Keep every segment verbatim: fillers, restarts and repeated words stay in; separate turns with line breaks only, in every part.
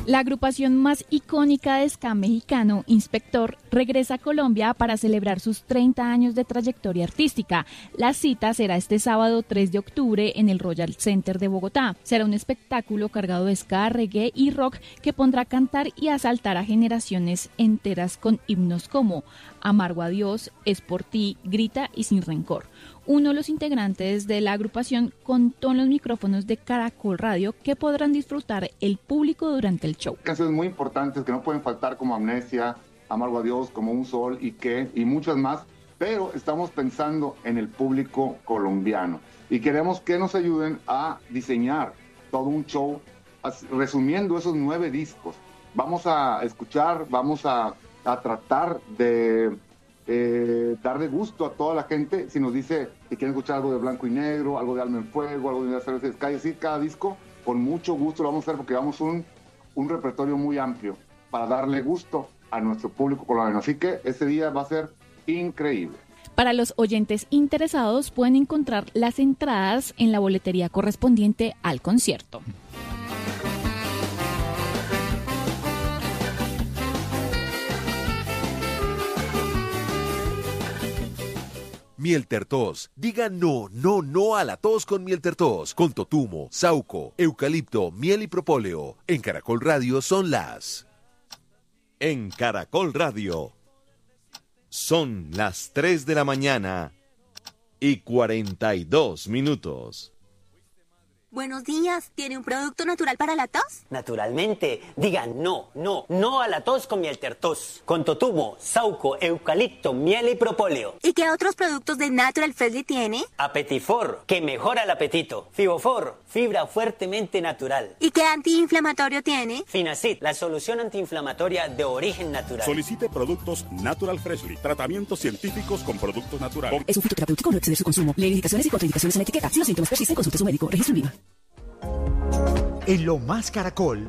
La agrupación más icónica de ska mexicano, Inspector, regresa a Colombia para celebrar sus treinta años de trayectoria artística. La cita será este sábado tres de octubre en el Royal Center de Bogotá. Será un espectáculo cargado de ska, reggae y rock que pondrá a cantar y a saltar a generaciones enteras con himnos como Amargo a Dios, Es por ti, Grita y Sin Rencor. Uno de los integrantes de la agrupación contó en los micrófonos de Caracol Radio que podrán disfrutar el público durante el show.
Canciones muy importantes que no pueden faltar, como Amnesia, Amargo a Dios, Como un Sol y qué, y muchas más, pero estamos pensando en el público colombiano y queremos que nos ayuden a diseñar todo un show resumiendo esos nueve discos. Vamos a escuchar, vamos a, a tratar de Eh, darle gusto a toda la gente. Si nos dice que quieren escuchar algo de Blanco y Negro, algo de Alma en Fuego, algo de Cerveza de Sky, así cada disco, con mucho gusto lo vamos a hacer porque vamos un, un repertorio muy amplio para darle gusto a nuestro público colombiano. Así que ese día va a ser increíble.
Para los oyentes interesados pueden encontrar las entradas en la boletería correspondiente al concierto.
Miel Tertos. Diga no, no, no a la tos con Miel Tertos. Con totumo, sauco, eucalipto, miel y propóleo. En Caracol Radio son las...
En Caracol Radio son las tres de la mañana y cuarenta y dos minutos.
Buenos días, ¿tiene un producto natural para la tos?
Naturalmente, diga no, no, no a la tos con Miel Tertos. Con totumo, sauco, eucalipto, miel y propóleo.
¿Y qué otros productos de Natural Freshly tiene?
Apetifor, que mejora el apetito. Fibofor, fibra fuertemente natural.
¿Y qué antiinflamatorio tiene?
Finacid, la solución antiinflamatoria de origen natural.
Solicite productos Natural Freshly, tratamientos científicos con productos naturales.
Es un fitoterapéutico, no exceder su consumo. Lee indicaciones y contraindicaciones en la etiqueta. Si los síntomas persisten, consulte a su médico. Registro en Viva.
En Lo Más Caracol,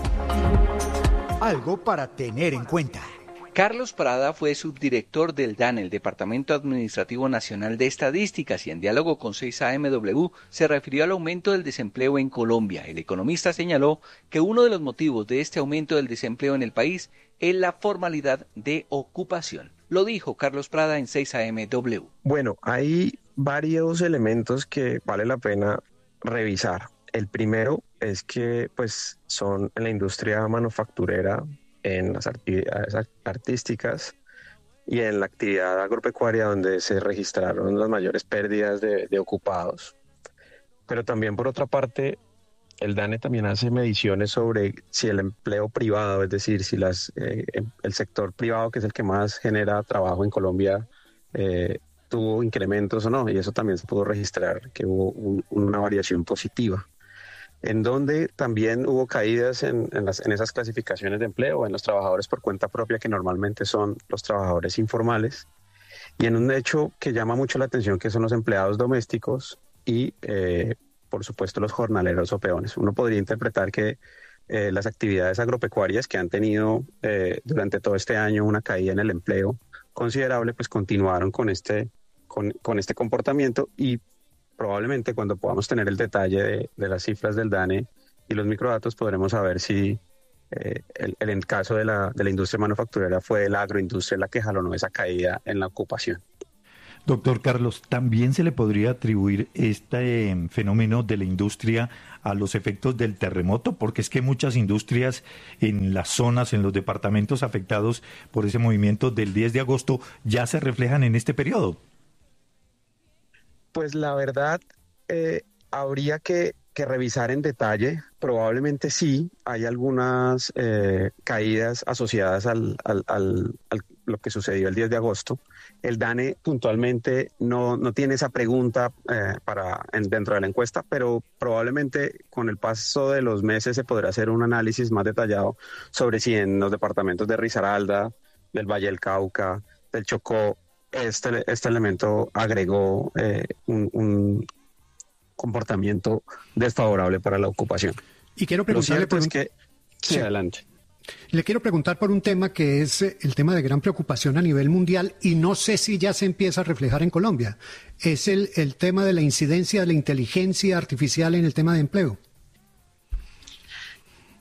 algo para tener en cuenta.
Carlos Prada fue subdirector del D A N E, el Departamento Administrativo Nacional de Estadísticas, y en diálogo con seis A M W se refirió al aumento del desempleo en Colombia. El economista señaló que uno de los motivos de este aumento del desempleo en el país es la formalidad de ocupación. Lo dijo Carlos Prada en seis A M W.
Bueno, hay varios elementos que vale la pena revisar. El primero es que pues son en la industria manufacturera, en las actividades artísticas y en la actividad agropecuaria donde se registraron las mayores pérdidas de, de ocupados. Pero también, por otra parte, el D A N E también hace mediciones sobre si el empleo privado, es decir, si las, eh, el sector privado, que es el que más genera trabajo en Colombia, eh, tuvo incrementos o no, y eso también se pudo registrar, que hubo un, una variación positiva. En donde también hubo caídas en, en, las, en esas clasificaciones de empleo, en los trabajadores por cuenta propia, que normalmente son los trabajadores informales, y en un hecho que llama mucho la atención, que son los empleados domésticos y, eh, por supuesto, los jornaleros o peones. Uno podría interpretar que eh, las actividades agropecuarias que han tenido eh, durante todo este año una caída en el empleo considerable, pues continuaron con este, con, con este comportamiento, y probablemente cuando podamos tener el detalle de, de las cifras del D A N E y los microdatos podremos saber si eh, el, el, el caso de la, de la industria manufacturera fue la agroindustria la que jalonó esa caída en la ocupación.
Doctor Carlos, ¿también se le podría atribuir este eh, fenómeno de la industria a los efectos del terremoto? Porque es que muchas industrias en las zonas, en los departamentos afectados por ese movimiento del diez de agosto ya se reflejan en este periodo.
Pues la verdad, eh, habría que, que revisar en detalle. Probablemente sí, hay algunas eh, caídas asociadas al, al, al, al lo que sucedió el diez de agosto. El D A N E puntualmente no, no tiene esa pregunta eh, para en, dentro de la encuesta, pero probablemente con el paso de los meses se podrá hacer un análisis más detallado sobre si en los departamentos de Risaralda, del Valle del Cauca, del Chocó, Este, este elemento agregó eh, un, un comportamiento desfavorable para la ocupación.
Y quiero preguntarle por
es
un...
que... Sí, sí, adelante.
Le quiero preguntar por un tema que es el tema de gran preocupación a nivel mundial, y no sé si ya se empieza a reflejar en Colombia. Es el, el tema de la incidencia de la inteligencia artificial en el tema de empleo.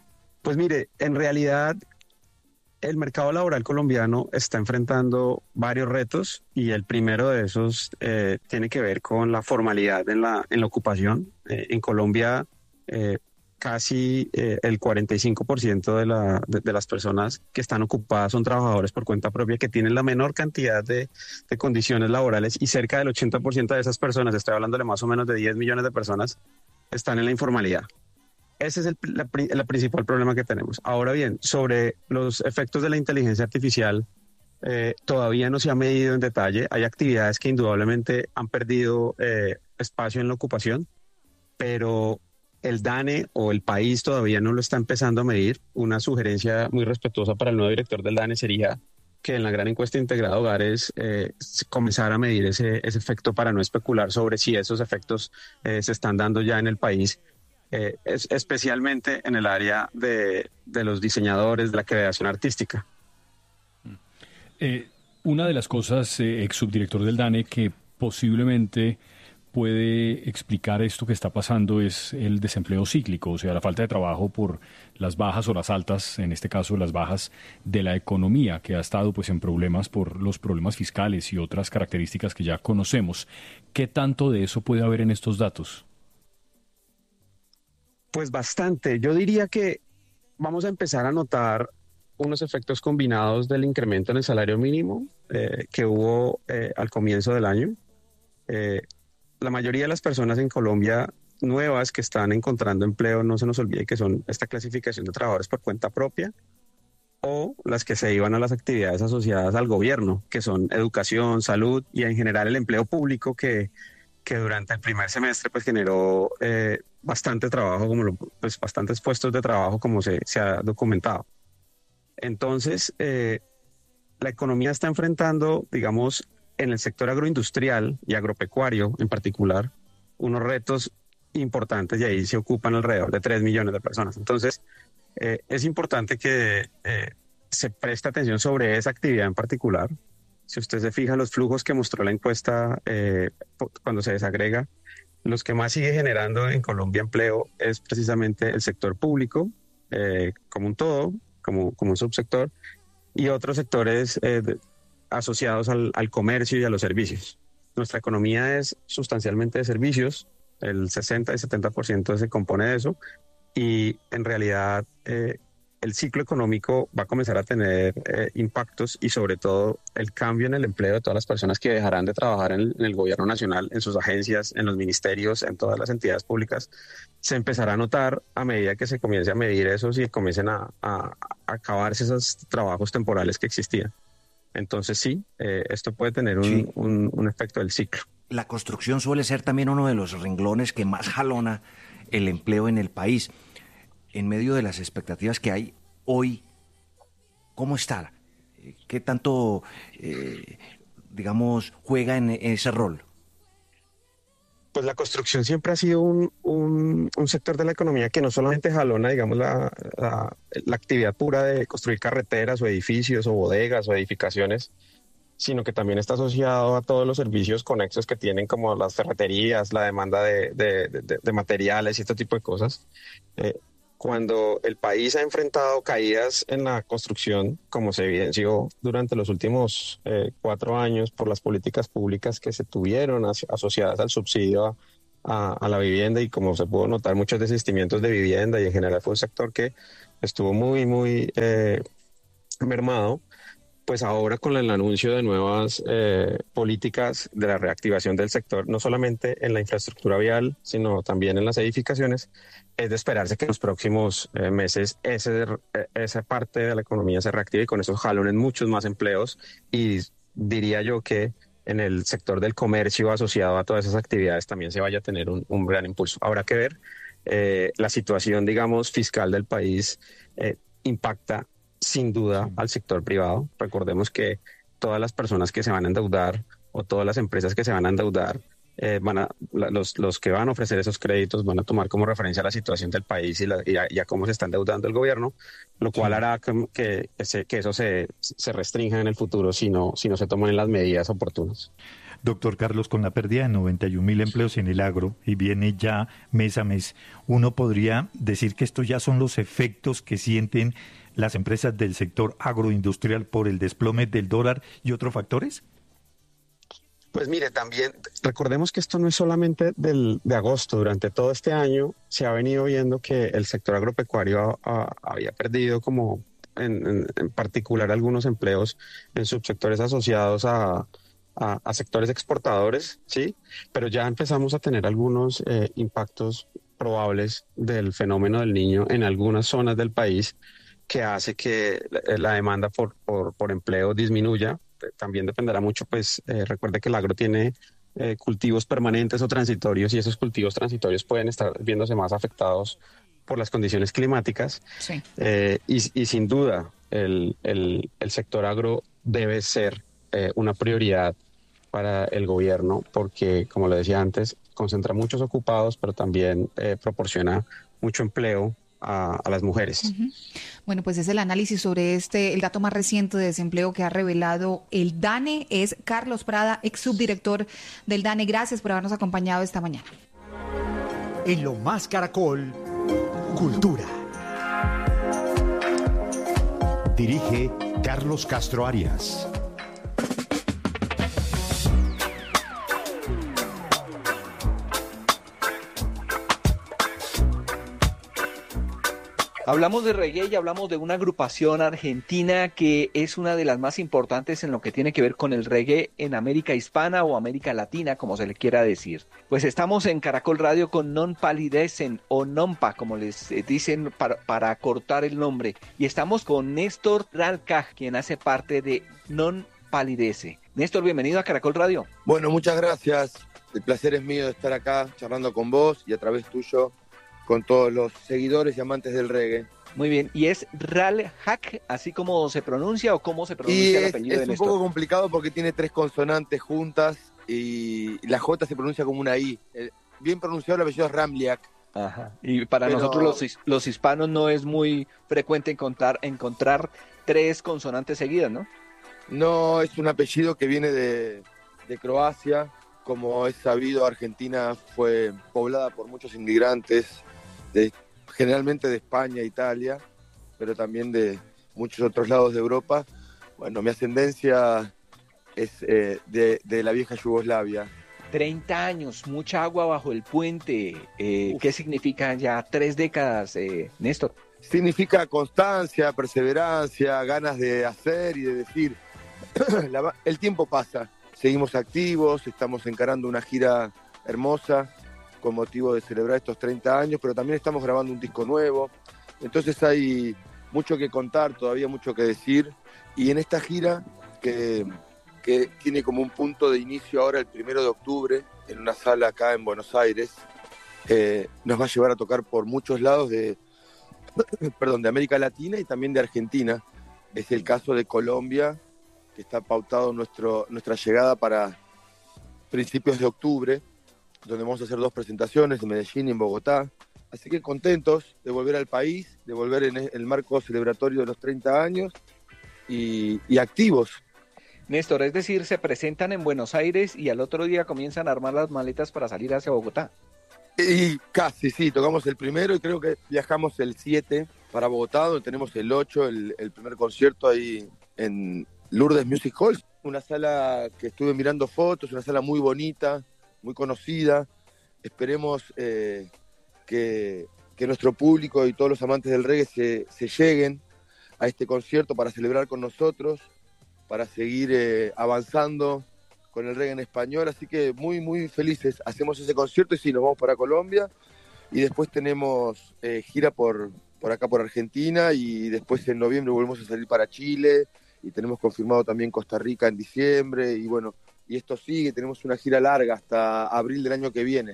Pues mire, en realidad el mercado laboral colombiano está enfrentando varios retos y el primero de esos eh, tiene que ver con la formalidad en la, en la ocupación. Eh, en Colombia eh, casi eh, el cuarenta y cinco por ciento de, la, de, de las personas que están ocupadas son trabajadores por cuenta propia que tienen la menor cantidad de, de condiciones laborales y cerca del ochenta por ciento de esas personas, estoy hablando de más o menos de diez millones de personas, están en la informalidad. Ese es el la, el principal problema que tenemos. Ahora bien, sobre los efectos de la inteligencia artificial, eh, todavía no se ha medido en detalle. Hay actividades que indudablemente han perdido eh, espacio en la ocupación, pero el DANE o el país todavía no lo está empezando a medir. Una sugerencia muy respetuosa para el nuevo director del DANE sería que en la gran encuesta integrada de hogares eh, comenzar a medir ese, ese efecto para no especular sobre si esos efectos eh, se están dando ya en el país, eh, es, especialmente en el área de, de los diseñadores, de la creación artística.
Eh, una de las cosas, eh, ex subdirector del DANE, que posiblemente puede explicar esto que está pasando es el desempleo cíclico, o sea, la falta de trabajo por las bajas o las altas, en este caso las bajas de la economía, que ha estado pues en problemas por los problemas fiscales y otras características que ya conocemos. ¿Qué tanto de eso puede haber en estos datos?
Pues bastante. Yo diría que vamos a empezar a notar unos efectos combinados del incremento en el salario mínimo eh, que hubo eh, al comienzo del año. Eh, La mayoría de las personas en Colombia nuevas que están encontrando empleo, no se nos olvide que son esta clasificación de trabajadores por cuenta propia o las que se iban a las actividades asociadas al gobierno, que son educación, salud y en general el empleo público que, que durante el primer semestre pues generó eh, bastante trabajo, como lo, pues bastantes puestos de trabajo como se, se ha documentado. Entonces, eh, la economía está enfrentando, digamos, en el sector agroindustrial y agropecuario en particular, unos retos importantes y ahí se ocupan alrededor de tres millones de personas. Entonces, eh, es importante que eh, se preste atención sobre esa actividad en particular. Si usted se fija los flujos que mostró la encuesta eh, cuando se desagrega, los que más sigue generando en Colombia empleo es precisamente el sector público, eh, como un todo, como, como un subsector, y otros sectores eh, de, asociados al, al comercio y a los servicios. Nuestra economía es sustancialmente de servicios, el sesenta y setenta por ciento se compone de eso, y en realidad eh, el ciclo económico va a comenzar a tener eh, impactos y sobre todo el cambio en el empleo de todas las personas que dejarán de trabajar en el, en el gobierno nacional, en sus agencias, en los ministerios, en todas las entidades públicas, se empezará a notar a medida que se comience a medir eso y comiencen a, a, a acabarse esos trabajos temporales que existían. Entonces sí, eh, esto puede tener un, sí. un, un efecto del ciclo.
La construcción suele ser también uno de los renglones que más jalona el empleo en el país. En medio de las expectativas que hay hoy, ¿cómo está? ¿Qué tanto, eh, digamos, juega en ese rol?
Pues la construcción siempre ha sido un, un, un sector de la economía que no solamente jalona, digamos, la, la, la actividad pura de construir carreteras o edificios o bodegas o edificaciones, sino que también está asociado a todos los servicios conexos que tienen como las ferreterías, la demanda de, de, de, de materiales y este tipo de cosas. Eh, Cuando el país ha enfrentado caídas en la construcción, como se evidenció durante los últimos eh, cuatro años por las políticas públicas que se tuvieron as- asociadas al subsidio a, a, a la vivienda y como se pudo notar muchos desistimientos de vivienda y en general fue un sector que estuvo muy, muy eh, mermado, pues ahora con el anuncio de nuevas eh, políticas de la reactivación del sector, no solamente en la infraestructura vial, sino también en las edificaciones, es de esperarse que en los próximos eh, meses ese, esa parte de la economía se reactive y con esos jalones muchos más empleos y diría yo que en el sector del comercio asociado a todas esas actividades también se vaya a tener un, un gran impulso. Habrá que ver, eh, la situación, digamos, fiscal del país eh, impacta sin duda sí. al sector privado. Recordemos que todas las personas que se van a endeudar o todas las empresas que se van a endeudar, eh, van a, los, los que van a ofrecer esos créditos van a tomar como referencia la situación del país y, la, y, a, y a cómo se está endeudando el gobierno, lo cual sí. hará que, que, que, se, que eso se, se restrinja en el futuro si no, si no se toman las medidas oportunas.
Doctor Carlos, con la pérdida de noventa y un mil empleos en el agro y viene ya mes a mes, ¿uno podría decir que estos ya son los efectos que sienten las empresas del sector agroindustrial por el desplome del dólar y otros factores?
Pues mire, también recordemos que esto no es solamente del, de agosto. Durante todo este año se ha venido viendo que el sector agropecuario a, a, había perdido como en, en, en particular algunos empleos en subsectores asociados a, a, a sectores exportadores, ¿sí? Pero ya empezamos a tener algunos eh, impactos probables del fenómeno del Niño en algunas zonas del país que hace que la, la demanda por, por, por empleo disminuya. También dependerá mucho, pues eh, recuerde que el agro tiene eh, cultivos permanentes o transitorios y esos cultivos transitorios pueden estar viéndose más afectados por las condiciones climáticas.
Sí.
Eh, y, y sin duda el, el, el sector agro debe ser eh, una prioridad para el gobierno porque, como lo decía antes, concentra muchos ocupados, pero también eh, proporciona mucho empleo A, a las mujeres.
Uh-huh. Bueno, pues es el análisis sobre este, el dato más reciente de desempleo que ha revelado el DANE. Es Carlos Prada, ex subdirector del DANE. Gracias por habernos acompañado esta mañana.
En Lo Más Caracol, Cultura. Dirige Carlos Castro Arias.
Hablamos de reggae y hablamos de una agrupación argentina que es una de las más importantes en lo que tiene que ver con el reggae en América Hispana o América Latina, como se le quiera decir. Pues estamos en Caracol Radio con Non Palidecen o Nompa, como les dicen para, para cortar el nombre. Y estamos con Néstor Ralcaj, quien hace parte de Non Palidece. Néstor, bienvenido a Caracol Radio.
Bueno, muchas gracias. El placer es mío de estar acá charlando con vos y a través tuyo con todos los seguidores y amantes del reggae.
Muy bien, ¿y es Ralcaj, así como se pronuncia o cómo se pronuncia
y
el
es,
apellido
es
de Néstor?
un poco complicado porque tiene tres consonantes juntas y la J se pronuncia como una I. El, bien pronunciado el apellido es Ramliak.
Ajá. Y para
Pero...
nosotros los, los hispanos no es muy frecuente encontrar, encontrar tres consonantes seguidas, ¿no?
No, es un apellido que viene de, de Croacia. Como es sabido, Argentina fue poblada por muchos inmigrantes, de, generalmente de España, Italia, pero también de muchos otros lados de Europa. Bueno, mi ascendencia es eh, de, de la vieja Yugoslavia.
treinta años, mucha agua bajo el puente. Eh, ¿Qué significa ya tres décadas, eh, Néstor?
Significa constancia, perseverancia, ganas de hacer y de decir. la, el tiempo pasa, seguimos activos, estamos encarando una gira hermosa con motivo de celebrar estos treinta años, pero también estamos grabando un disco nuevo, entonces hay mucho que contar, todavía mucho que decir, y en esta gira que, que tiene como un punto de inicio ahora el primero de octubre, en una sala acá en Buenos Aires, eh, nos va a llevar a tocar por muchos lados de, perdón, de América Latina y también de Argentina. Es el caso de Colombia, que está pautado nuestro, nuestra llegada para principios de octubre, donde vamos a hacer dos presentaciones en Medellín y en Bogotá. Así que contentos de volver al país, de volver en el marco celebratorio de los treinta años y, y activos.
Néstor, es decir, se presentan en Buenos Aires y al otro día comienzan a armar las maletas para salir hacia Bogotá.
Y casi, sí, tocamos el primero y creo que viajamos el siete para Bogotá, donde tenemos el ocho, el, el primer concierto ahí en Lourdes Music Hall. Una sala que estuve mirando fotos, una sala muy bonita, muy conocida. Esperemos eh, que, que nuestro público y todos los amantes del reggae se, se lleguen a este concierto para celebrar con nosotros, para seguir eh, avanzando con el reggae en español. Así que muy, muy felices. Hacemos ese concierto y sí, nos vamos para Colombia. Y después tenemos eh, gira por, por acá, por Argentina. Y después en noviembre volvemos a salir para Chile. Y tenemos confirmado también Costa Rica en diciembre. Y bueno, y esto sigue, tenemos una gira larga hasta abril del año que viene.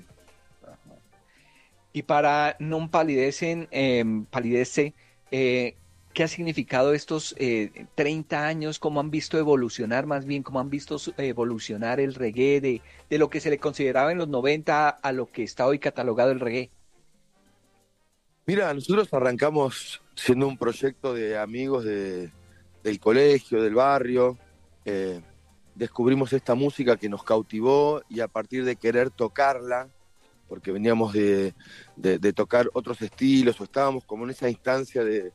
Y para Non Palidecen, eh, Palidece, eh, ¿qué ha significado estos eh, treinta años? ¿Cómo han visto evolucionar, más bien, cómo han visto evolucionar el reggae de, de lo que se le consideraba en los noventa a lo que está hoy catalogado el reggae?
Mira, nosotros arrancamos siendo un proyecto de amigos de, del colegio, del barrio, eh, descubrimos esta música que nos cautivó y a partir de querer tocarla, porque veníamos de, de, de tocar otros estilos o estábamos como en esa instancia de,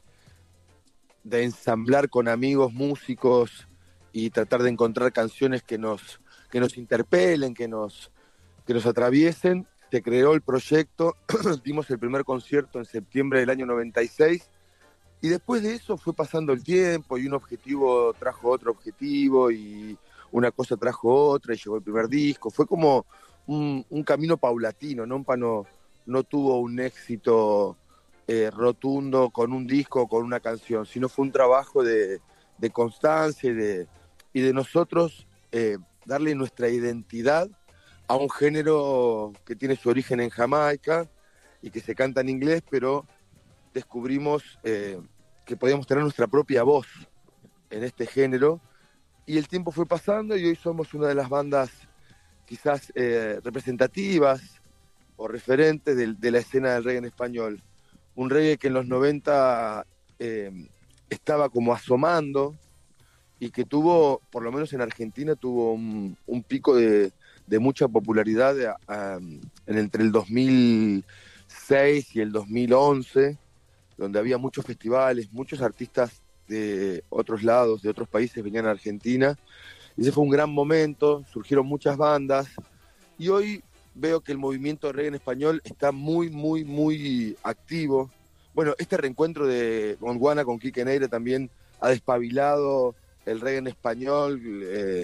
de ensamblar con amigos músicos y tratar de encontrar canciones que nos, que nos interpelen, que nos, que nos atraviesen. Se creó el proyecto, dimos el primer concierto en septiembre del año noventa y seis y después de eso fue pasando el tiempo y un objetivo trajo otro objetivo y una cosa trajo otra y llegó el primer disco. Fue como un, un camino paulatino. Nompa no, no tuvo un éxito eh, rotundo con un disco o con una canción, sino fue un trabajo de, de constancia y de, y de nosotros eh, darle nuestra identidad a un género que tiene su origen en Jamaica y que se canta en inglés, pero descubrimos eh, que podíamos tener nuestra propia voz en este género y el tiempo fue pasando y hoy somos una de las bandas quizás eh, representativas o referentes de, de la escena del reggae en español. Un reggae que en los noventa eh, estaba como asomando y que tuvo, por lo menos en Argentina, tuvo un, un pico de, de mucha popularidad a, a, en entre el dos mil seis y el dos mil once, donde había muchos festivales, muchos artistas de otros lados, de otros países venían a Argentina. Ese fue un gran momento, surgieron muchas bandas y hoy veo que el movimiento de reggae en español está muy, muy, muy activo. Bueno, este reencuentro de Gondwana con Quique Neira también ha despabilado el reggae en español eh,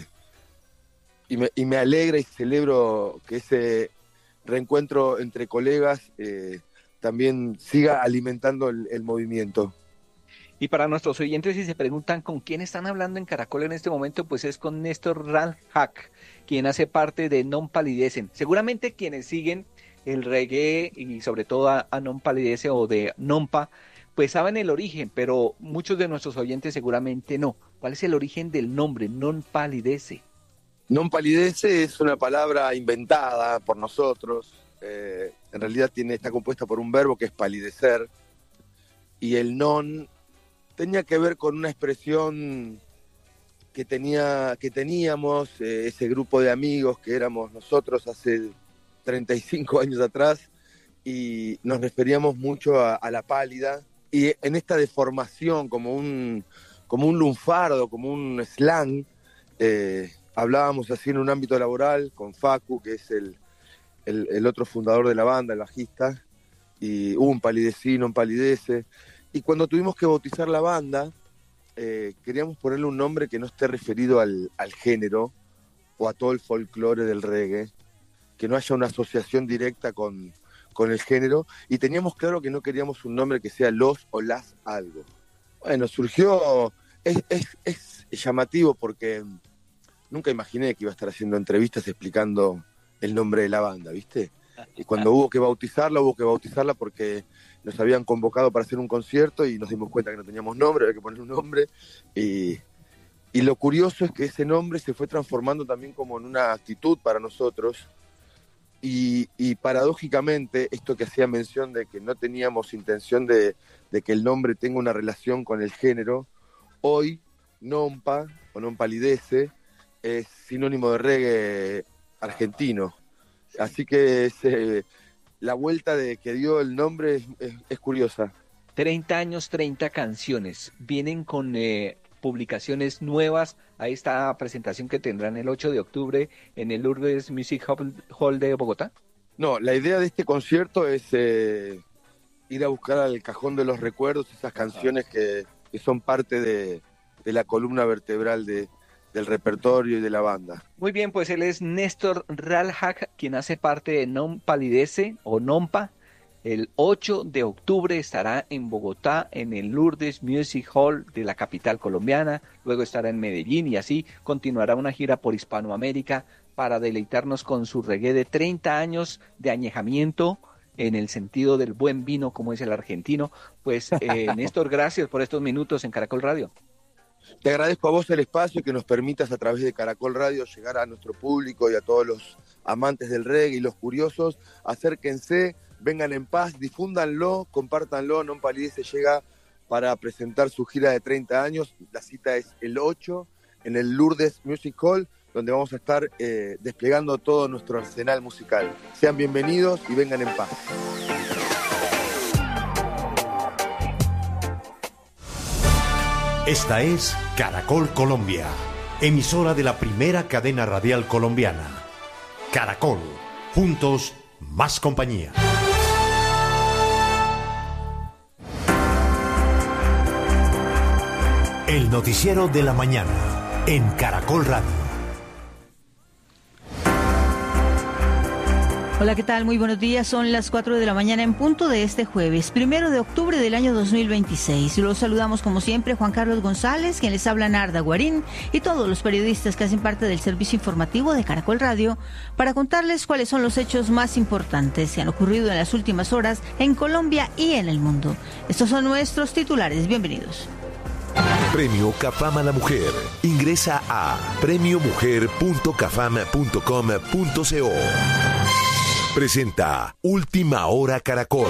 y, me, y me alegra y celebro que ese reencuentro entre colegas eh, también siga alimentando el, el movimiento.
Y para nuestros oyentes, si se preguntan con quién están hablando en Caracol en este momento, pues es con Néstor Ralhack, quien hace parte de Non Palidecen. Seguramente quienes siguen el reggae y sobre todo a, a Non Palidece o de Nompa, pues saben el origen, pero muchos de nuestros oyentes seguramente no. ¿Cuál es el origen del nombre Non Palidece?
Non Palidece es una palabra inventada por nosotros. Eh, en realidad tiene, está compuesta por un verbo que es palidecer y el non tenía que ver con una expresión que, tenía, que teníamos, eh, ese grupo de amigos que éramos nosotros hace treinta y cinco años atrás, y nos referíamos mucho a, a la pálida, y en esta deformación, como un, como un lunfardo, como un slang, eh, hablábamos así en un ámbito laboral con Facu, que es el, el, el otro fundador de la banda, el bajista, y un palidecino, un palidece. Y cuando tuvimos que bautizar la banda, eh, queríamos ponerle un nombre que no esté referido al, al género o a todo el folclore del reggae, que no haya una asociación directa con, con el género, y teníamos claro que no queríamos un nombre que sea los o las algo. Bueno, surgió, es, es, es llamativo porque nunca imaginé que iba a estar haciendo entrevistas explicando el nombre de la banda, ¿viste? Y cuando hubo que bautizarla, hubo que bautizarla porque nos habían convocado para hacer un concierto y nos dimos cuenta que no teníamos nombre, había que poner un nombre. Y, y lo curioso es que ese nombre se fue transformando también como en una actitud para nosotros. Y, y paradójicamente, esto que hacía mención de que no teníamos intención de, de que el nombre tenga una relación con el género, hoy Nompa o Non Palidece es sinónimo de reggae argentino. Así que es, eh, la vuelta de que dio el nombre es, es, es curiosa.
treinta años, treinta canciones. Vienen con eh, publicaciones nuevas a esta presentación que tendrán el ocho de octubre en el Lourdes Music Hall de Bogotá.
No, la idea de este concierto es eh, ir a buscar al cajón de los recuerdos esas canciones que, que son parte de, de la columna vertebral de del repertorio y de la banda.
Muy bien, pues él es Néstor Ralhack, quien hace parte de Non Palidece o Nompa. El ocho de octubre estará en Bogotá, en el Lourdes Music Hall de la capital colombiana, luego estará en Medellín y así continuará una gira por Hispanoamérica para deleitarnos con su reggae de treinta años de añejamiento en el sentido del buen vino, como es el argentino. Pues eh, Néstor, gracias por estos minutos en Caracol Radio.
Te agradezco a vos el espacio que nos permitas a través de Caracol Radio llegar a nuestro público y a todos los amantes del reggae y los curiosos. Acérquense, vengan en paz, difúndanlo, compártanlo. Non Palidece llega para presentar su gira de treinta años. La cita es el ocho en el Lourdes Music Hall donde vamos a estar eh, desplegando todo nuestro arsenal musical. Sean bienvenidos y vengan en paz.
Esta es Caracol Colombia, emisora de la primera cadena radial colombiana. Caracol, juntos, más compañía. El noticiero de la mañana en Caracol Radio.
Hola, ¿qué tal? Muy buenos días. Son las cuatro de la mañana en punto de este jueves, primero de octubre del año dos mil veintiséis. Y los saludamos como siempre Juan Carlos González, quien les habla Narda Guarín, y todos los periodistas que hacen parte del servicio informativo de Caracol Radio para contarles cuáles son los hechos más importantes que han ocurrido en las últimas horas en Colombia y en el mundo. Estos son nuestros titulares. Bienvenidos.
Premio Cafam a la Mujer. Ingresa a premio mujer punto cafam punto com punto co. Presenta Última Hora Caracol.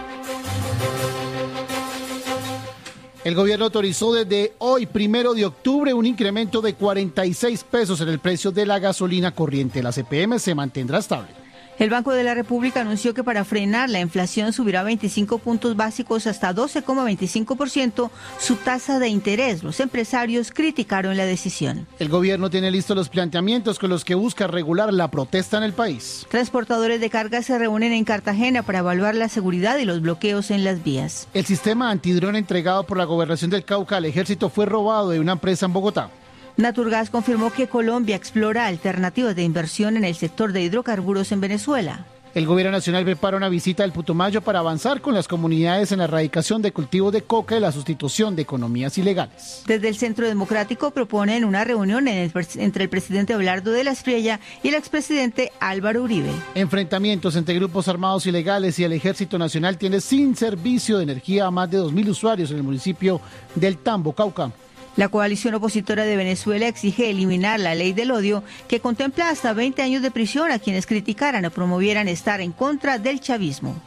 El gobierno autorizó desde hoy, primero de octubre, un incremento de cuarenta y seis pesos en el precio de la gasolina corriente. La C P M se mantendrá estable.
El Banco de la República anunció que para frenar la inflación subirá veinticinco puntos básicos hasta doce coma veinticinco por ciento su tasa de interés. Los empresarios criticaron la decisión.
El gobierno tiene listos los planteamientos con los que busca regular la protesta en el país.
Transportadores de carga se reúnen en Cartagena para evaluar la seguridad y los bloqueos en las vías.
El sistema antidrón entregado por la Gobernación del Cauca al Ejército fue robado de una empresa en Bogotá.
Naturgas confirmó que Colombia explora alternativas de inversión en el sector de hidrocarburos en Venezuela.
El gobierno nacional prepara una visita al Putumayo para avanzar con las comunidades en la erradicación de cultivos de coca y la sustitución de economías ilegales.
Desde el Centro Democrático proponen una reunión en el, entre el presidente Abelardo de la Espriella y el expresidente Álvaro Uribe.
Enfrentamientos entre grupos armados ilegales y el Ejército Nacional tiene sin servicio de energía a más de dos mil usuarios en el municipio del Tambo, Cauca.
La coalición opositora de Venezuela exige eliminar la ley del odio que contempla hasta veinte años de prisión a quienes criticaran o promovieran estar en contra del chavismo.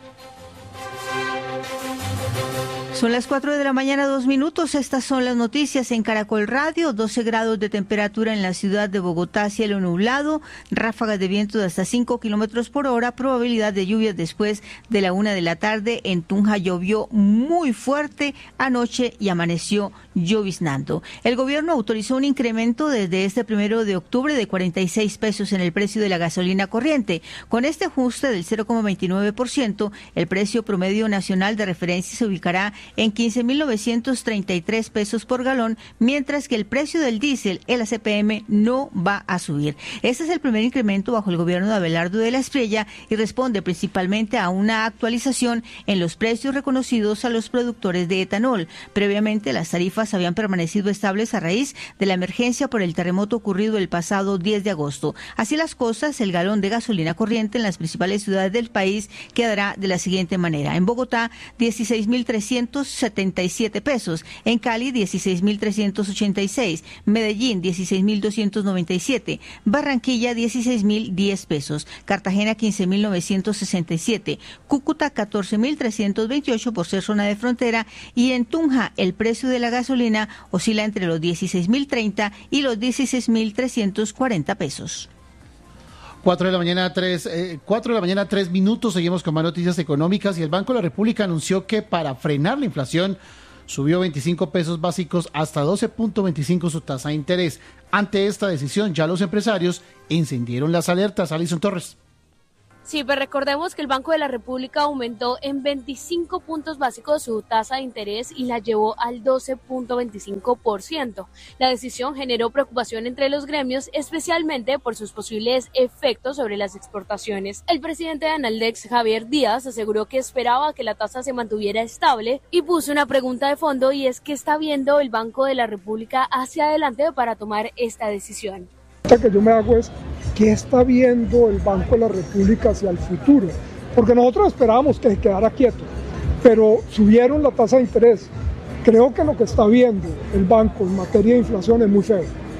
Son las cuatro de la mañana, dos minutos. Estas son las noticias en Caracol Radio. doce grados de temperatura en la ciudad de Bogotá, cielo nublado, ráfagas de viento de hasta cinco kilómetros por hora, probabilidad de lluvias después de la una de la tarde. En Tunja llovió muy fuerte anoche y amaneció lloviznando. El gobierno autorizó un incremento desde este primero de octubre de cuarenta y seis pesos en el precio de la gasolina corriente. Con este ajuste del cero coma veintinueve por ciento, el precio promedio nacional de referencia se ubicará en quince mil novecientos treinta y tres pesos por galón, mientras que el precio del diésel, el A C P M, no va a subir. Este es el primer incremento bajo el gobierno de Abelardo de la Espriella y responde principalmente a una actualización en los precios reconocidos a los productores de etanol. Previamente, las tarifas habían permanecido estables a raíz de la emergencia por el terremoto ocurrido el pasado diez de agosto. Así las cosas, el galón de gasolina corriente en las principales ciudades del país quedará de la siguiente manera. En Bogotá, dieciséis mil trescientos setenta y siete pesos, en Cali dieciséis mil trescientos ochenta y seis, Medellín dieciséis mil doscientos noventa y siete, Barranquilla dieciséis mil diez pesos, Cartagena quince mil novecientos sesenta y siete, Cúcuta catorce mil trescientos veintiocho por ser zona de frontera, y en Tunja el precio de la gasolina oscila entre los dieciséis mil treinta y los dieciséis mil trescientos cuarenta pesos.
Cuatro de la mañana, tres, eh, cuatro de la mañana, tres minutos. Seguimos con más noticias económicas y el Banco de la República anunció que para frenar la inflación subió veinticinco pesos básicos hasta doce punto veinticinco su tasa de interés. Ante esta decisión, ya los empresarios encendieron las alertas. Alison Torres.
Sí, pues recordemos que el Banco de la República aumentó en veinticinco puntos básicos su tasa de interés y la llevó al doce punto veinticinco por ciento. La decisión generó preocupación entre los gremios, especialmente por sus posibles efectos sobre las exportaciones. El presidente de Analdex, Javier Díaz, aseguró que esperaba que la tasa se mantuviera estable y puso una pregunta de fondo, y es: ¿qué está viendo el Banco de la República hacia adelante para tomar esta decisión?
La que yo me hago es: ¿qué está viendo el Banco de la República hacia el futuro? Porque nosotros esperábamos que se quedara quieto, pero subieron la tasa de interés. Creo que lo que está viendo el banco en materia de inflación es muy feo.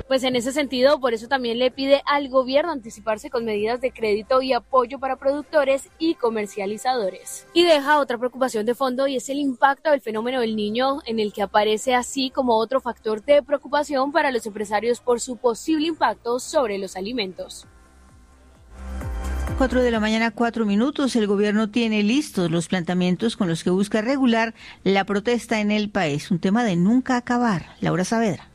Pues en ese sentido, por eso también le pide al gobierno anticiparse con medidas de crédito y apoyo para productores y comercializadores. Y deja otra preocupación de fondo y es el impacto del fenómeno del Niño, en el que aparece así como otro factor de preocupación para los empresarios por su posible impacto sobre los alimentos.
Cuatro de la mañana, cuatro minutos. El gobierno tiene listos los planteamientos con los que busca regular la protesta en el país. Un tema de nunca acabar. Laura Saavedra.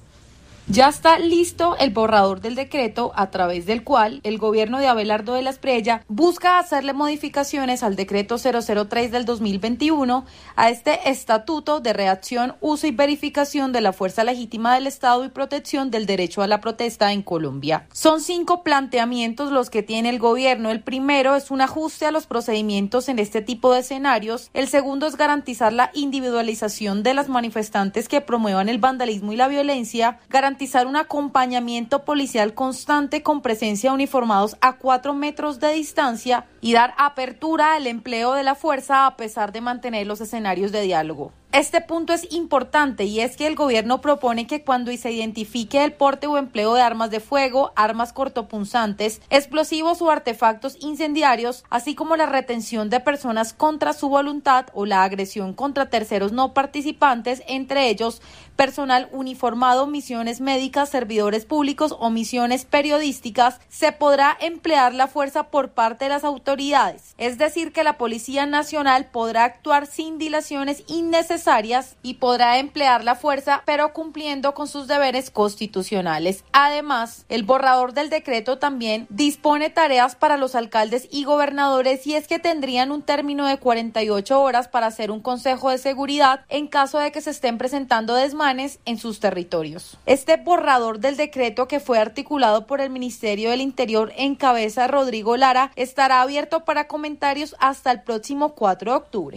Ya está listo el borrador del decreto a través del cual el gobierno de Abelardo de la Espriella busca hacerle modificaciones al decreto cero cero tres del dos mil veintiuno, a este estatuto de reacción, uso y verificación de la fuerza legítima del Estado y protección del derecho a la protesta en Colombia. Son cinco planteamientos los que tiene el gobierno. El primero es un ajuste a los procedimientos en este tipo de escenarios. El segundo es garantizar la individualización de las manifestantes que promuevan el vandalismo y la violencia, garantizar garantizar un acompañamiento policial constante con presencia de uniformados a cuatro metros de distancia y dar apertura al empleo de la fuerza a pesar de mantener los escenarios de diálogo. Este punto es importante y es que el gobierno propone que cuando se identifique el porte o empleo de armas de fuego, armas cortopunzantes, explosivos o artefactos incendiarios, así como la retención de personas contra su voluntad o la agresión contra terceros no participantes, entre ellos personal uniformado, misiones médicas, servidores públicos o misiones periodísticas, se podrá emplear la fuerza por parte de las autoridades. Es decir, que la Policía Nacional podrá actuar sin dilaciones innecesarias y podrá emplear la fuerza, pero cumpliendo con sus deberes constitucionales. Además, el borrador del decreto también dispone tareas para los alcaldes y gobernadores, y es que tendrían un término de cuarenta y ocho horas para hacer un consejo de seguridad en caso de que se estén presentando desmanes en sus territorios. Este borrador del decreto, que fue articulado por el Ministerio del Interior en cabeza de Rodrigo Lara, estará abierto para comentarios hasta el próximo cuatro de octubre.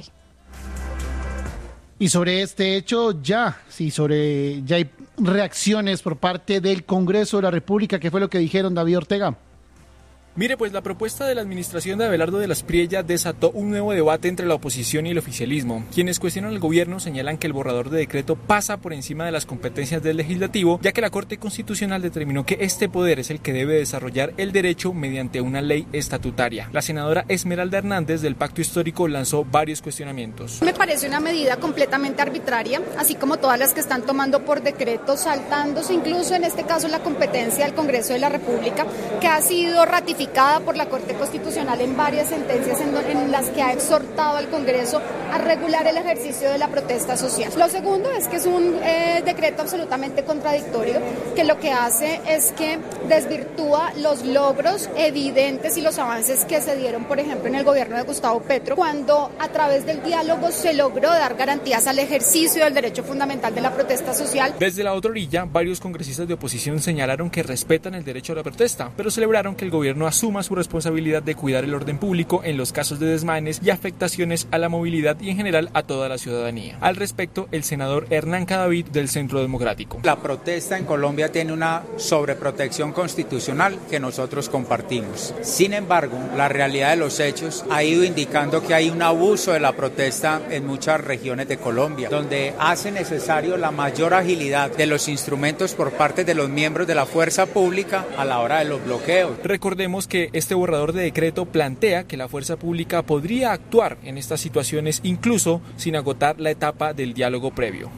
Y sobre este hecho ya, sí, sobre ya hay reacciones por parte del Congreso de la República. ¿Qué fue lo que dijeron, David Ortega?
Mire, pues la propuesta de la administración de Abelardo de la Espriella desató un nuevo debate entre la oposición y el oficialismo. Quienes cuestionan al gobierno señalan que el borrador de decreto pasa por encima de las competencias del legislativo, ya que la Corte Constitucional determinó que este poder es el que debe desarrollar el derecho mediante una ley estatutaria. La senadora Esmeralda Hernández del Pacto Histórico lanzó varios cuestionamientos.
Me parece una medida completamente arbitraria, así como todas las que están tomando por decreto, saltándose incluso en este caso la competencia del Congreso de la República, que ha sido ratificada por la Corte Constitucional en varias sentencias en, en las que ha exhortado al Congreso a regular el ejercicio de la protesta social. Lo segundo es que es un eh, decreto absolutamente contradictorio, que lo que hace es que desvirtúa los logros evidentes y los avances que se dieron, por ejemplo, en el gobierno de Gustavo Petro, cuando a través del diálogo se logró dar garantías al ejercicio del derecho fundamental de la protesta social.
Desde la otra orilla, varios congresistas de oposición señalaron que respetan el derecho a la protesta, pero celebraron que el gobierno asuma su responsabilidad de cuidar el orden público en los casos de desmanes y afectaciones a la movilidad y en general a toda la ciudadanía. Al respecto, el senador Hernán Cadavid del Centro Democrático.
La protesta en Colombia tiene una sobreprotección constitucional que nosotros compartimos. Sin embargo, la realidad de los hechos ha ido indicando que hay un abuso de la protesta en muchas regiones de Colombia, donde hace necesario la mayor agilidad de los instrumentos por parte de los miembros de la fuerza pública a la hora de los bloqueos.
Recordemos que este borrador de decreto plantea que la fuerza pública podría actuar en estas situaciones incluso sin agotar la etapa del diálogo previo.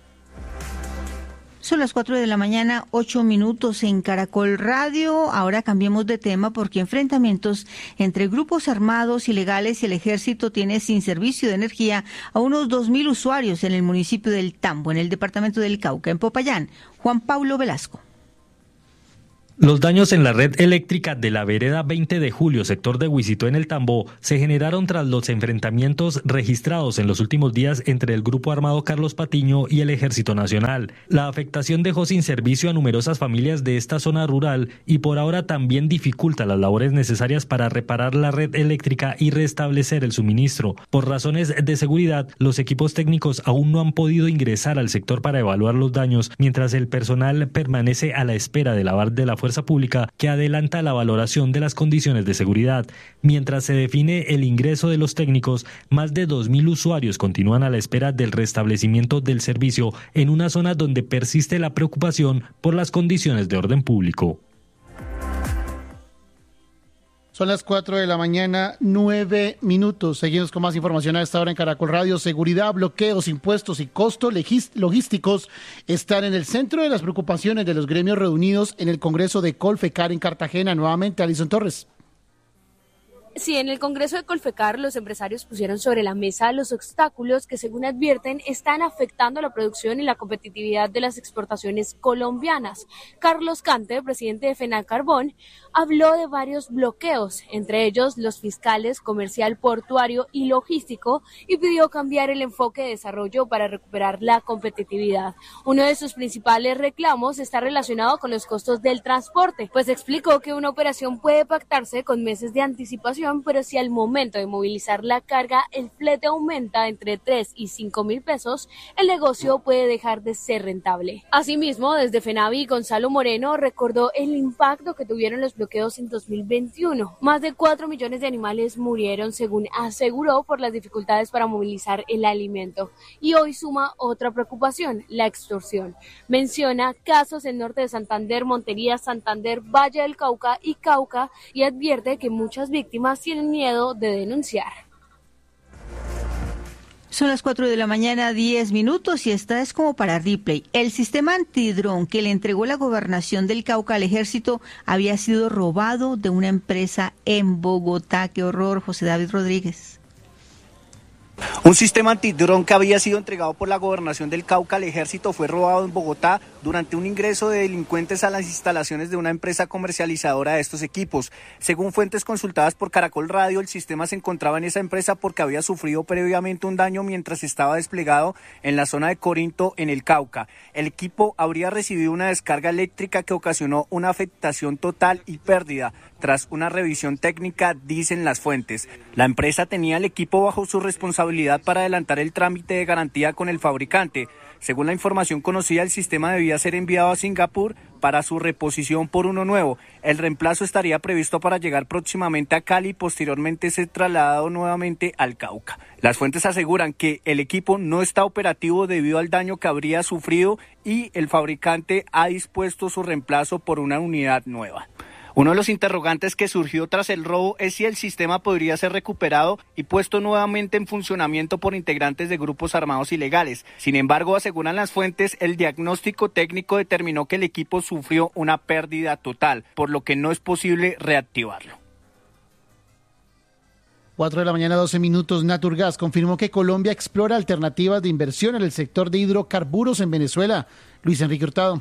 Son las cuatro de la mañana, ocho minutos en Caracol Radio. Ahora cambiemos de tema porque enfrentamientos entre grupos armados ilegales y el ejército tiene sin servicio de energía a unos dos mil usuarios en el municipio del Tambo, en el departamento del Cauca, en Popayán. Juan Pablo Velasco.
Los daños en la red eléctrica de la vereda veinte de julio, sector de Huisito en el Tambo, se generaron tras los enfrentamientos registrados en los últimos días entre el Grupo Armado Carlos Patiño y el Ejército Nacional. La afectación dejó sin servicio a numerosas familias de esta zona rural y por ahora también dificulta las labores necesarias para reparar la red eléctrica y restablecer el suministro. Por razones de seguridad, los equipos técnicos aún no han podido ingresar al sector para evaluar los daños, mientras el personal permanece a la espera de la, de la fuerza Fuerza Pública que adelanta la valoración de las condiciones de seguridad. Mientras se define el ingreso de los técnicos, más de dos mil usuarios continúan a la espera del restablecimiento del servicio en una zona donde persiste la preocupación por las condiciones de orden público.
Son las cuatro de la mañana, nueve minutos. Seguimos con más información a esta hora en Caracol Radio. Seguridad, bloqueos, impuestos y costos logísticos están en el centro de las preocupaciones de los gremios reunidos en el Congreso de Colfecar en Cartagena. Nuevamente, Alison Torres.
Sí, en el Congreso de Colfecar los empresarios pusieron sobre la mesa los obstáculos que, según advierten, están afectando la producción y la competitividad de las exportaciones colombianas. Carlos Cante, presidente de FENALCARBON, habló de varios bloqueos, entre ellos los fiscales, comercial, portuario y logístico, y pidió cambiar el enfoque de desarrollo para recuperar la competitividad. Uno de sus principales reclamos está relacionado con los costos del transporte, pues explicó que una operación puede pactarse con meses de anticipación, pero si al momento de movilizar la carga el flete aumenta entre tres y cinco mil pesos, el negocio puede dejar de ser rentable. Asimismo, desde FENAVI, Gonzalo Moreno recordó el impacto que tuvieron los bloqueos en dos mil veintiuno. Más de cuatro millones de animales murieron, según aseguró, por las dificultades para movilizar el alimento. Y hoy suma otra preocupación, la extorsión. Menciona casos en norte de Santander, Montería, Santander, Valle del Cauca y Cauca, y advierte que muchas víctimas tienen miedo de denunciar.
Son las cuatro de la mañana, diez minutos, y esta es como para replay. El sistema antidrón que le entregó la gobernación del Cauca al ejército había sido robado de una empresa en Bogotá. ¡Qué horror, José David Rodríguez!
Un sistema antidrón que había sido entregado por la gobernación del Cauca al ejército fue robado en Bogotá durante un ingreso de delincuentes a las instalaciones de una empresa comercializadora de estos equipos. Según fuentes consultadas por Caracol Radio, el sistema se encontraba en esa empresa porque había sufrido previamente un daño mientras estaba desplegado en la zona de Corinto, en el Cauca. El equipo habría recibido una descarga eléctrica que ocasionó una afectación total y pérdida. Tras una revisión técnica, dicen las fuentes. La empresa tenía el equipo bajo su responsabilidad para adelantar el trámite de garantía con el fabricante. Según la información conocida, el sistema debía ser enviado a Singapur para su reposición por uno nuevo. El reemplazo estaría previsto para llegar próximamente a Cali y posteriormente ser trasladado nuevamente al Cauca. Las fuentes aseguran que el equipo no está operativo debido al daño que habría sufrido y el fabricante ha dispuesto su reemplazo por una unidad nueva. Uno de los interrogantes que surgió tras el robo es si el sistema podría ser recuperado y puesto nuevamente en funcionamiento por integrantes de grupos armados ilegales. Sin embargo, aseguran las fuentes, el diagnóstico técnico determinó que el equipo sufrió una pérdida total, por lo que no es posible reactivarlo.
cuatro de la mañana, doce minutos. Naturgas confirmó que Colombia explora alternativas de inversión en el sector de hidrocarburos en Venezuela. Luis Enrique Hurtado.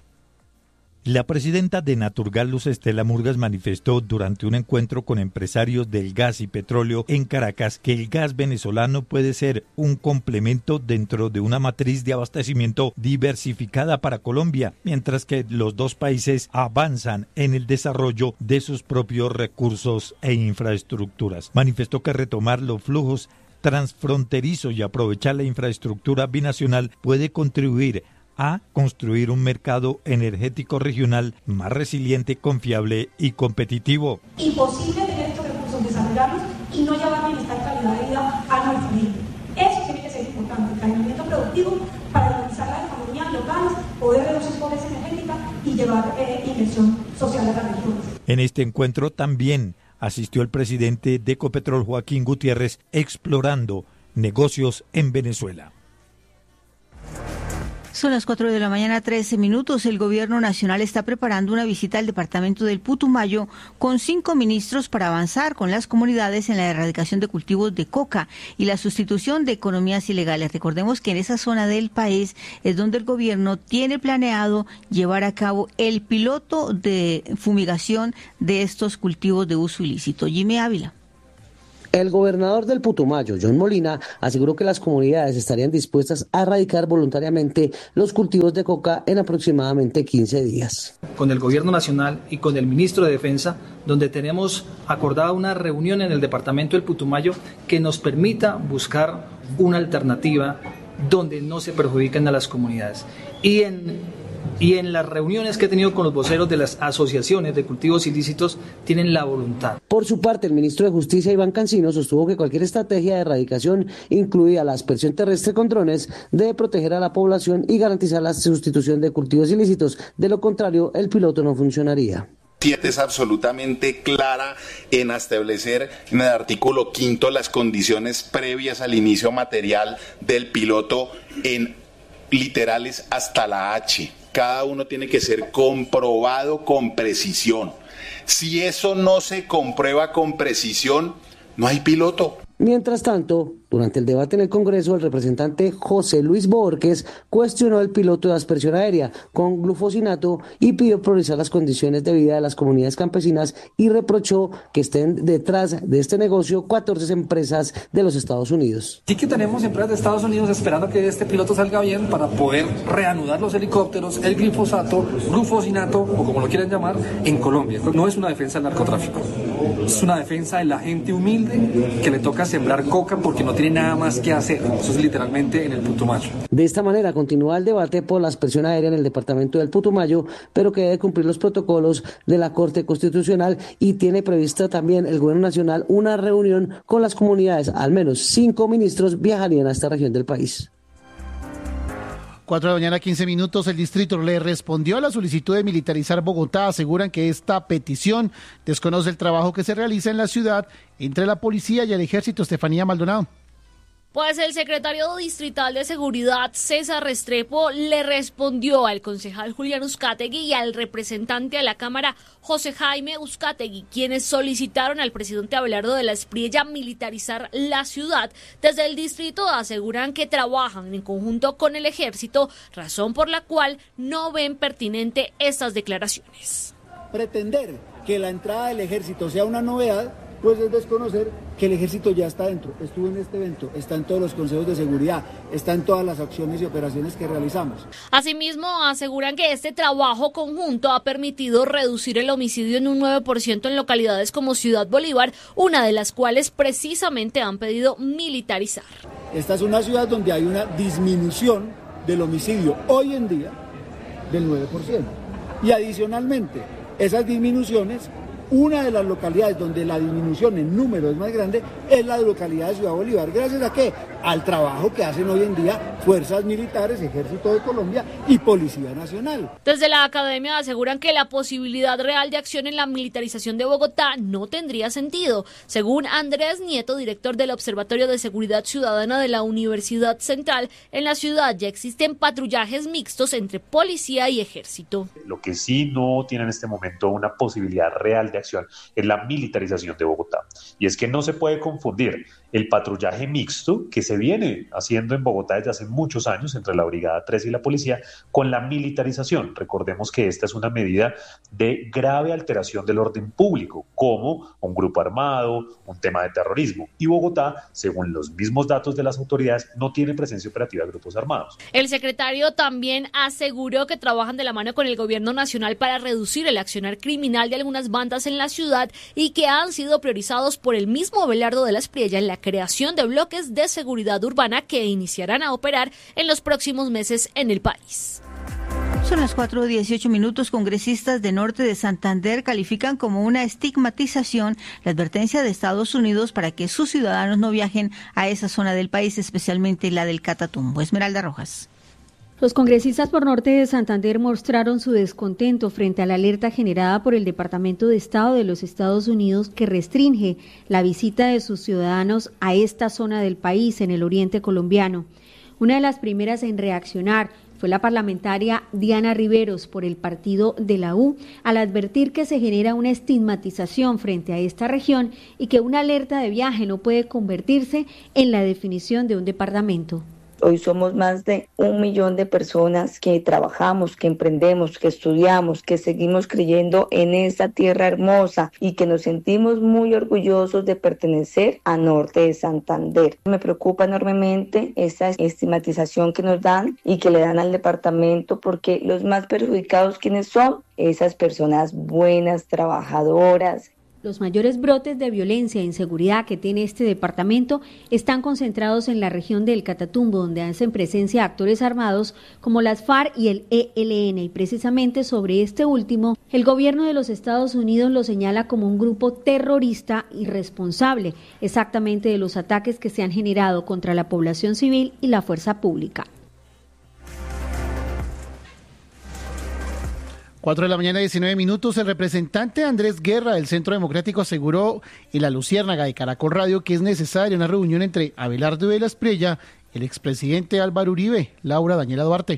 La presidenta de Naturgas, Luz Estela Murgas, manifestó durante un encuentro con empresarios del gas y petróleo en Caracas que el gas venezolano puede ser un complemento dentro de una matriz de abastecimiento diversificada para Colombia, mientras que los dos países avanzan en el desarrollo de sus propios recursos e infraestructuras. Manifestó que retomar los flujos transfronterizos y aprovechar la infraestructura binacional puede contribuir a construir un mercado energético regional más resiliente, confiable y competitivo.
Imposible tener estos recursos, desarrollarlos y no llevar bienestar y calidad de vida a nuestra gente. Eso tiene que ser importante, el crecimiento productivo para organizar las economías locales, poder reducir pobreza energética y llevar eh, inversión social a las regiones.
En este encuentro también asistió el presidente de Ecopetrol, Joaquín Gutiérrez, explorando negocios en Venezuela.
Son las cuatro de la mañana, trece minutos. El gobierno nacional está preparando una visita al departamento del Putumayo con cinco ministros para avanzar con las comunidades en la erradicación de cultivos de coca y la sustitución de economías ilegales. Recordemos que en esa zona del país es donde el gobierno tiene planeado llevar a cabo el piloto de fumigación de estos cultivos de uso ilícito. Jimmy Ávila.
El gobernador del Putumayo, John Molina, aseguró que las comunidades estarían dispuestas a erradicar voluntariamente los cultivos de coca en aproximadamente quince días.
Con el gobierno nacional y con el ministro de Defensa, donde tenemos acordada una reunión en el departamento del Putumayo que nos permita buscar una alternativa donde no se perjudiquen a las comunidades. Y en y en las reuniones que he tenido con los voceros de las asociaciones de cultivos ilícitos tienen la voluntad.
Por su parte, el ministro de Justicia, Iván Cancino, sostuvo que cualquier estrategia de erradicación, incluida la aspersión terrestre con drones, debe proteger a la población y garantizar la sustitución de cultivos ilícitos. De lo contrario, el piloto no funcionaría.
Es absolutamente clara en establecer en el artículo quinto las condiciones previas al inicio material del piloto en literales hasta la H. Cada uno tiene que ser comprobado con precisión. Si eso no se comprueba con precisión, no hay piloto.
Mientras tanto, durante el debate en el Congreso, el representante José Luis Borges cuestionó el piloto de aspersión aérea con glufosinato y pidió priorizar las condiciones de vida de las comunidades campesinas y reprochó que estén detrás de este negocio catorce empresas de los Estados Unidos.
Sí que tenemos empresas de Estados Unidos esperando que este piloto salga bien para poder reanudar los helicópteros, el glifosato, glufosinato o como lo quieran llamar, en Colombia. No es una defensa del narcotráfico, es una defensa de la gente humilde que le toca sembrar coca porque no tiene nada más que hacer. Eso es literalmente en el Putumayo.
De esta manera continúa el debate por la aspersión aérea en el departamento del Putumayo, pero que debe cumplir los protocolos de la Corte Constitucional y tiene prevista también el Gobierno Nacional una reunión con las comunidades. Al menos cinco ministros viajarían a esta región del país.
Cuatro de la mañana, quince minutos. El distrito le respondió a la solicitud de militarizar Bogotá. Aseguran que esta petición desconoce el trabajo que se realiza en la ciudad entre la policía y el ejército. Estefanía Maldonado.
Pues el secretario distrital de Seguridad, César Restrepo, le respondió al concejal Julián Uzcategui y al representante a la Cámara, José Jaime Uzcategui, quienes solicitaron al presidente Abelardo de la Espriella militarizar la ciudad. Desde el distrito aseguran que trabajan en conjunto con el ejército, razón por la cual no ven pertinente estas declaraciones.
Pretender que la entrada del ejército sea una novedad, pues es desconocer que el ejército ya está dentro, estuvo en este evento, está en todos los consejos de seguridad, está en todas las acciones y operaciones que realizamos.
Asimismo, aseguran que este trabajo conjunto ha permitido reducir el homicidio en un nueve por ciento en localidades como Ciudad Bolívar, una de las cuales precisamente han pedido militarizar.
Esta es una ciudad donde hay una disminución del homicidio hoy en día del nueve por ciento. Y adicionalmente, esas disminuciones, una de las localidades donde la disminución en número es más grande es la localidad de Ciudad Bolívar. ¿Gracias a qué? Al trabajo que hacen hoy en día fuerzas militares, Ejército de Colombia y Policía Nacional.
Desde la academia aseguran que la posibilidad real de acción en la militarización de Bogotá no tendría sentido. Según Andrés Nieto, director del Observatorio de Seguridad Ciudadana de la Universidad Central, en la ciudad ya existen patrullajes mixtos entre policía y ejército.
Lo que sí no tiene en este momento una posibilidad real de acción es la militarización de Bogotá. Y es que no se puede confundir el patrullaje mixto que se viene haciendo en Bogotá desde hace muchos años entre la Brigada tres y la policía con la militarización. Recordemos que esta es una medida de grave alteración del orden público, como un grupo armado, un tema de terrorismo. Y Bogotá, según los mismos datos de las autoridades, no tiene presencia operativa de grupos armados.
El secretario también aseguró que trabajan de la mano con el gobierno nacional para reducir el accionar criminal de algunas bandas en la ciudad y que han sido priorizados por el mismo Abelardo de la Espriella en la creación de bloques de seguridad urbana que iniciarán a operar en los próximos meses en el país.
Son las cuatro dieciocho minutos. Congresistas de Norte de Santander califican como una estigmatización la advertencia de Estados Unidos para que sus ciudadanos no viajen a esa zona del país, especialmente la del Catatumbo. Esmeralda Rojas.
Los congresistas por Norte de Santander mostraron su descontento frente a la alerta generada por el Departamento de Estado de los Estados Unidos que restringe la visita de sus ciudadanos a esta zona del país en el oriente colombiano. Una de las primeras en reaccionar fue la parlamentaria Diana Riveros por el partido de la U, al advertir que se genera una estigmatización frente a esta región y que una alerta de viaje no puede convertirse en la definición de un departamento.
Hoy somos más de un millón de personas que trabajamos, que emprendemos, que estudiamos, que seguimos creyendo en esta tierra hermosa y que nos sentimos muy orgullosos de pertenecer a Norte de Santander. Me preocupa enormemente esa estigmatización que nos dan y que le dan al departamento, porque los más perjudicados, ¿quiénes son? Esas personas buenas, trabajadoras.
Los mayores brotes de violencia e inseguridad que tiene este departamento están concentrados en la región del Catatumbo, donde hacen presencia actores armados como las FARC y el E L N. Y precisamente sobre este último, el gobierno de los Estados Unidos lo señala como un grupo terrorista y responsable exactamente de los ataques que se han generado contra la población civil y la fuerza pública.
Cuatro de la mañana, diecinueve minutos. El representante Andrés Guerra del Centro Democrático aseguró en La Luciérnaga de Caracol Radio que es necesaria una reunión entre Abelardo de la Espriella, el expresidente Álvaro Uribe. Laura Daniela Duarte.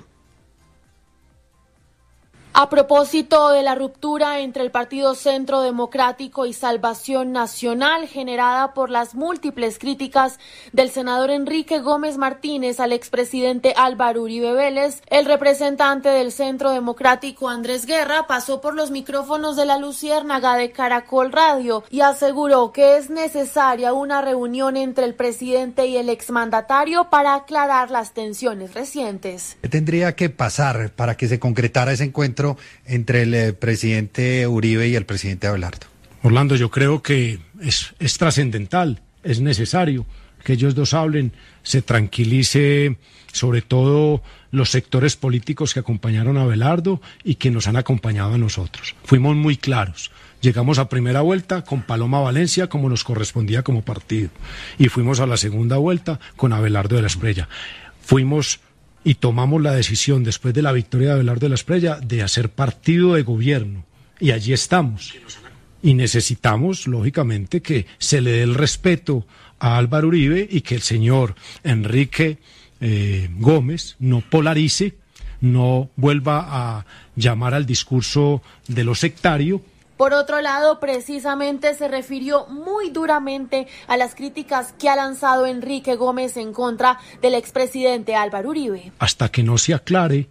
A propósito de la ruptura entre el Partido Centro Democrático y Salvación Nacional generada por las múltiples críticas del senador Enrique Gómez Martínez al expresidente Álvaro Uribe Vélez, el representante del Centro Democrático Andrés Guerra pasó por los micrófonos de La Luciérnaga de Caracol Radio y aseguró que es necesaria una reunión entre el presidente y el exmandatario para aclarar las tensiones recientes.
¿Qué tendría que pasar para que se concretara ese encuentro entre el eh, presidente Uribe y el presidente Abelardo?
Orlando, yo creo que es, es trascendental, es necesario que ellos dos hablen, se tranquilice sobre todo los sectores políticos que acompañaron a Abelardo y que nos han acompañado a nosotros. Fuimos muy claros. Llegamos a primera vuelta con Paloma Valencia como nos correspondía como partido y fuimos a la segunda vuelta con Abelardo de la Espriella. Fuimos y tomamos la decisión, después de la victoria de Abelardo de la Espriella, de hacer partido de gobierno. Y allí estamos. Y necesitamos, lógicamente, que se le dé el respeto a Álvaro Uribe y que el señor Enrique eh, Gómez no polarice, no vuelva a llamar al discurso de lo sectario.
Por otro lado, precisamente se refirió muy duramente a las críticas que ha lanzado Enrique Gómez en contra del expresidente Álvaro Uribe.
Hasta que no se aclare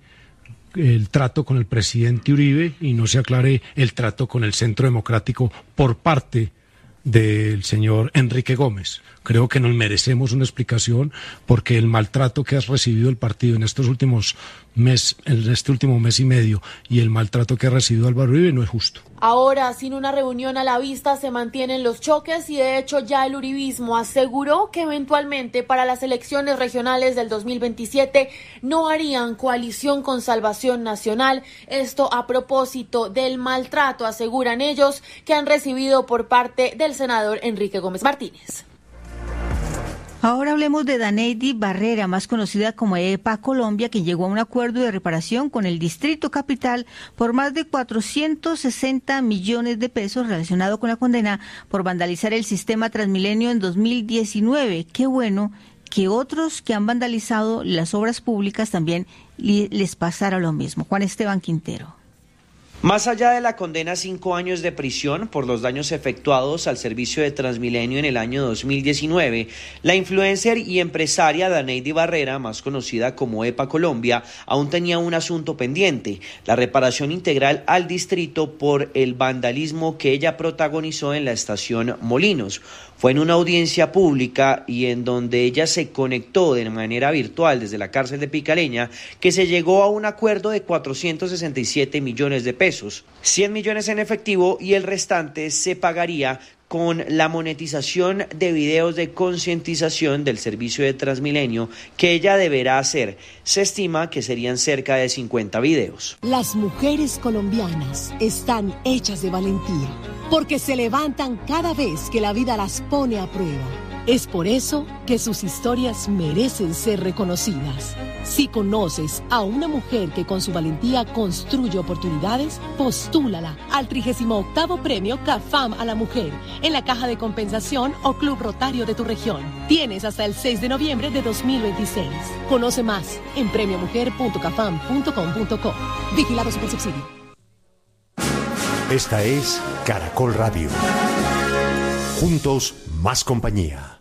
el trato con el presidente Uribe y no se aclare el trato con el Centro Democrático por parte del señor Enrique Gómez. Creo que nos merecemos una explicación porque el maltrato que ha recibido el partido en estos últimos mes, en este último mes y medio y el maltrato que ha recibido Álvaro Uribe no es justo.
Ahora, sin una reunión a la vista, se mantienen los choques y de hecho ya el uribismo aseguró que eventualmente para las elecciones regionales del dos mil veintisiete no harían coalición con Salvación Nacional. Esto a propósito del maltrato, aseguran ellos, que han recibido por parte del senador Enrique Gómez Martínez.
Ahora hablemos de Daneidy Barrera, más conocida como EPA Colombia, que llegó a un acuerdo de reparación con el Distrito Capital por más de cuatrocientos sesenta millones de pesos relacionado con la condena por vandalizar el sistema Transmilenio en dos mil diecinueve. Qué bueno que otros que han vandalizado las obras públicas también les pasara lo mismo. Juan Esteban Quintero.
Más allá de la condena a cinco años de prisión por los daños efectuados al servicio de Transmilenio en el año dos mil diecinueve, la influencer y empresaria Daneidy Barrera, más conocida como EPA Colombia, aún tenía un asunto pendiente: la reparación integral al distrito por el vandalismo que ella protagonizó en la estación Molinos. Fue en una audiencia pública y en donde ella se conectó de manera virtual desde la cárcel de Picaleña que se llegó a un acuerdo de cuatrocientos sesenta y siete millones de pesos, cien millones en efectivo y el restante se pagaría con la monetización de videos de concientización del servicio de Transmilenio que ella deberá hacer. Se estima que serían cerca de cincuenta videos.
Las mujeres colombianas están hechas de valentía, porque se levantan cada vez que la vida las pone a prueba. Es por eso que sus historias merecen ser reconocidas. Si conoces a una mujer que con su valentía construye oportunidades, postúlala al trigésimo octavo Premio CAFAM a la Mujer en la Caja de Compensación o Club Rotario de tu región. Tienes hasta el seis de noviembre de dos mil veintiséis. Conoce más en premio mujer punto cafam punto com punto co. Vigilado Supersubsidio.
Esta es Caracol Radio. Juntos, más compañía.